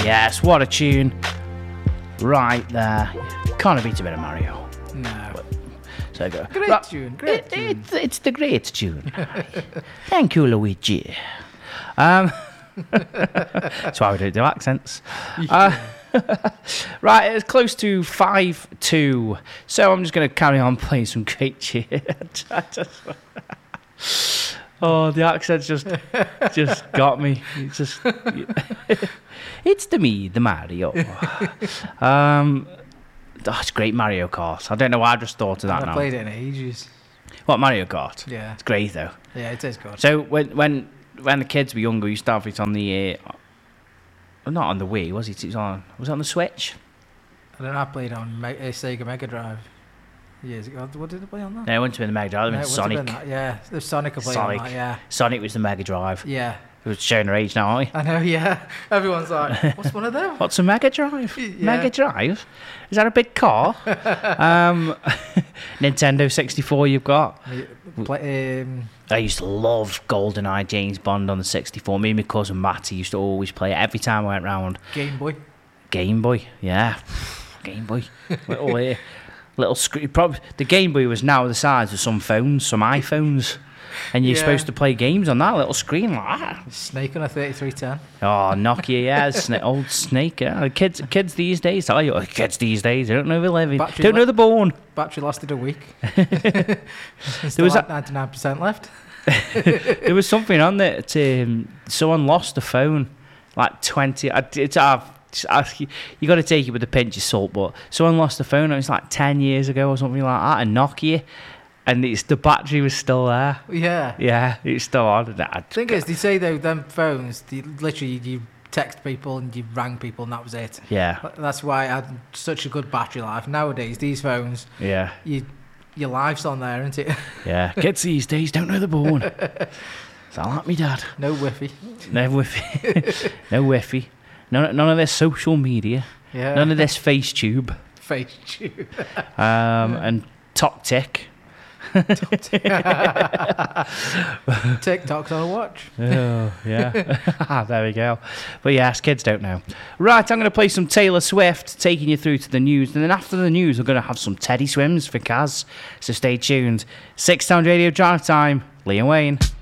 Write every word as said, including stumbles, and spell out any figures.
Yes, what a tune. Right there. Can't beat a bit of Mario. No. So go. Great Right. tune, great It, tune. It's, it's the great tune. Thank you, Luigi. Um, that's why we don't do accents. Uh, right, it's close to five two. So I'm just going to carry on playing some great tune. Oh, the accent just just got me. It's just it's the me, the Mario. Um, oh, it's great Mario Kart. I don't know why I just thought of that I now. played it in ages. What, Mario Kart? Yeah. It's great though. Yeah, it is good. So when when when the kids were younger, we used to have it on the uh, well, not on the Wii, was it? It was on was it on the Switch? I don't know, I played on Me- uh, Sega Mega Drive years ago. What did I play on that? No, it went to be the Mega Drive. It No, went it to would've Sonic. been that, Yeah, there's Sonic I played Sonic. on that, yeah. Sonic was the Mega Drive. Yeah. We're showing our age now, aren't we? I know, yeah. Everyone's like, what's one of them? What's a Mega Drive? Yeah. Mega Drive? Is that a big car? um, Nintendo sixty-four you've got. Play, um, I used to love GoldenEye James Bond on the sixty-four. Me and my cousin Matty used to always play it every time I went round. Game Boy. Game Boy, yeah. Game Boy. Little, uh, little screen. Probably, the Game Boy was now the size of some phones, some iPhones. And you're Yeah. supposed to play games on that little screen like that. Snake on a thirty-three ten. Oh, Nokia, yeah, sna- old Snake. Yeah. The kids, kids these days, tell you, kids these days, they don't know they're living, Battery don't know li- they're born. Battery lasted a week. There was was a- ninety-nine percent left. There was something on that um, someone lost a phone, like twenty. I- It's uh, I, you got to take it with a pinch of salt, but someone lost a phone. It was like ten years ago or something like that, a Nokia, and it's the battery was still there. Yeah. Yeah, it's still on. I, Thing is, they say though, them phones, they, literally you text people and you rang people and that was it. yeah, That's why I had such a good battery life. Nowadays, these phones, yeah, you, your life's on there, isn't it? yeah. Kids these days don't know they're born. Sound like me dad. No Wi-Fi. No Wi-Fi. No Wi-Fi. None, none of this social media. Yeah. None of this FaceTube. Face tube. Um, and TokTik. TikTok's on a watch. Oh, yeah. There we go. But yes, kids don't know. Right, I'm going to play some Taylor Swift, taking you through to the news. And then after the news, we're going to have some Teddy Swims for Kaz. So stay tuned. Six Sound Radio Drive Time. Liam Wayne.